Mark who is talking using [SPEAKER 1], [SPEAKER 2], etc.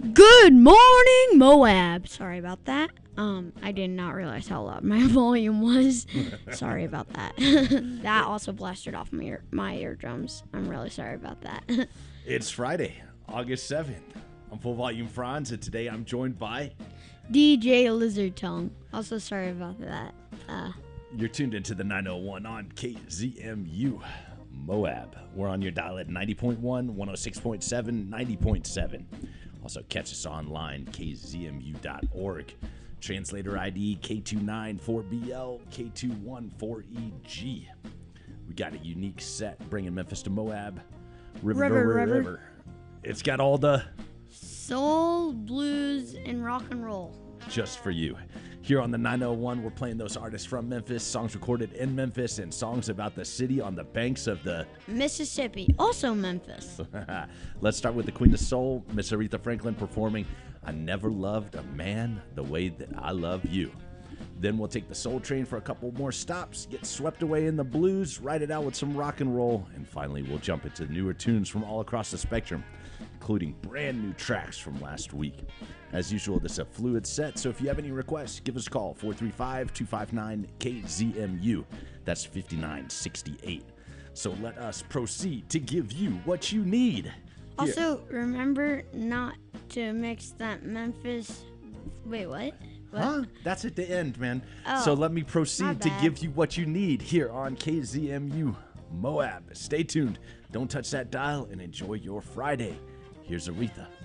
[SPEAKER 1] Good morning, Moab. Sorry about that. I did not realize how loud my volume was. Sorry about that. That also blasted off my eardrums. I'm really sorry about that.
[SPEAKER 2] It's Friday, August 7th. I'm Full Volume Franz, and today I'm joined by...
[SPEAKER 1] DJ Lizard Tongue. Also sorry about that.
[SPEAKER 2] You're tuned into the 901 on KZMU Moab. We're on your dial at 90.1, 106.7, 90.7. Also catch us online, kzmu.org. Translator ID K294BL, K214EG. We got a unique set bringing Memphis to Moab. River. It's got all the
[SPEAKER 1] soul, blues, and rock and roll.
[SPEAKER 2] Just for you. Here on the 901, we're playing those artists from Memphis, songs recorded in Memphis, and songs about the city on the banks of the
[SPEAKER 1] Mississippi, also Memphis.
[SPEAKER 2] Let's start with the Queen of Soul, Miss Aretha Franklin, performing I Never Loved a Man the Way That I Love You. Then we'll take the Soul Train for a couple more stops, get swept away in the blues, ride it out with some rock and roll, and finally we'll jump into newer tunes from all across the spectrum, including brand new tracks from last week. As usual, this is a fluid set, so if you have any requests, give us a call, 435-259-KZMU. That's 5968. So let us proceed to give you what you need.
[SPEAKER 1] Also, remember not to mix that Memphis... Wait, what?
[SPEAKER 2] Huh? That's at the end, man.
[SPEAKER 1] Oh,
[SPEAKER 2] so let me proceed to
[SPEAKER 1] bad.
[SPEAKER 2] give you what you need here on KZMU Moab. Stay tuned. Don't touch that dial and enjoy your Friday. Here's Aretha.